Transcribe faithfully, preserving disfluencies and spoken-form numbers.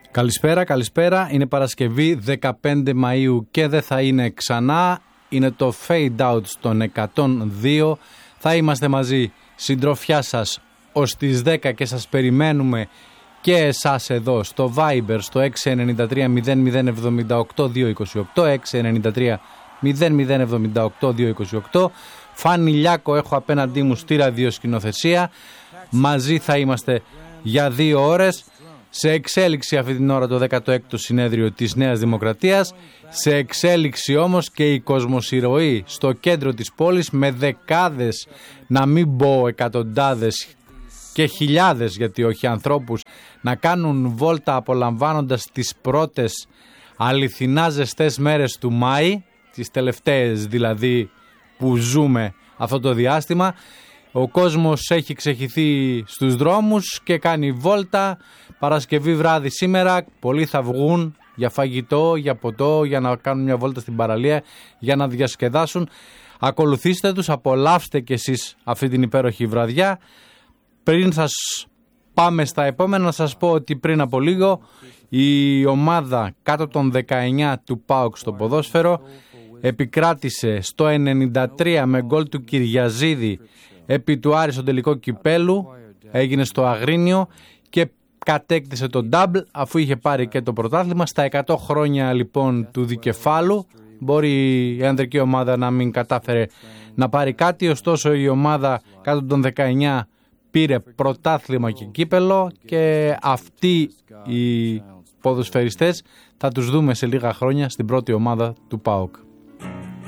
Καλησπέρα, καλησπέρα. Είναι Παρασκευή δεκαπέντε Μαΐου και δεν θα είναι ξανά. Είναι το Fade Out στον εκατόν δύο. Θα είμαστε μαζί, συντροφιά σας, ως τις δέκα και σας περιμένουμε και εσάς εδώ στο Viber στο έξι εννιά τρία μηδέν μηδέν εβδομήντα οκτώ διακόσια είκοσι οκτώ, έξι εννιά τρία μηδέν μηδέν εβδομήντα οκτώ διακόσια είκοσι οκτώ. Φάνη Λιάκο έχω απέναντί μου στη ραδιοσκηνοθεσία. Μαζί θα είμαστε για δύο ώρες. Σε εξέλιξη αυτή την ώρα το δέκατο έκτο συνέδριο της Νέας Δημοκρατίας. Σε εξέλιξη όμως και η κοσμοσυρωή στο κέντρο της πόλης, με δεκάδες, να μην πω εκατοντάδες και χιλιάδες, γιατί όχι, ανθρώπους να κάνουν βόλτα απολαμβάνοντας τις πρώτες αληθινά ζεστές μέρες του Μάη, τις τελευταίες δηλαδή που ζούμε αυτό το διάστημα. Ο κόσμος έχει ξεχυθεί στους δρόμους και κάνει βόλτα. Παρασκευή βράδυ σήμερα, πολλοί θα βγουν για φαγητό, για ποτό, για να κάνουν μια βόλτα στην παραλία, για να διασκεδάσουν. Ακολουθήστε τους, απολαύστε κι εσείς αυτή την υπέροχη βραδιά. Πριν σας πάμε στα επόμενα, να σας πω ότι πριν από λίγο η ομάδα κάτω των δεκαεννιά του ΠΑΟΚ στο ποδόσφαιρο επικράτησε στο ενενήντα τρία με γκολ του Κυριαζίδη επί του Άρη στο τελικό κυπέλου. Έγινε στο Αγρίνιο και κατέκτησε τον double αφού είχε πάρει και το πρωτάθλημα. Στα εκατό χρόνια λοιπόν του δικεφάλου, μπορεί η ανδρική ομάδα να μην κατάφερε να πάρει κάτι, ωστόσο η ομάδα κάτω των δεκαεννιά πήρε πρωτάθλημα και κύπελο, και αυτοί οι ποδοσφαιριστές θα τους δούμε σε λίγα χρόνια στην πρώτη ομάδα του ΠΑΟΚ.